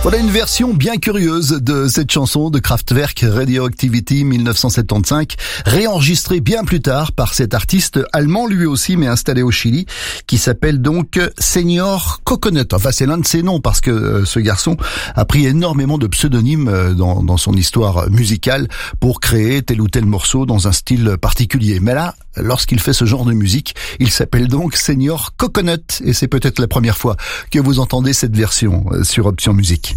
Voilà une version bien curieuse de cette chanson de Kraftwerk, Radioactivity 1975, réenregistrée bien plus tard par cet artiste allemand lui aussi mais installé au Chili, qui s'appelle donc Señor Coconut. Enfin c'est l'un de ses noms parce que ce garçon a pris énormément de pseudonymes dans son histoire musicale pour créer tel ou tel morceau dans un style particulier. Mais là, lorsqu'il fait ce genre de musique, il s'appelle donc Señor Coconut et c'est peut-être la première fois que vous entendez cette version sur Option Musique.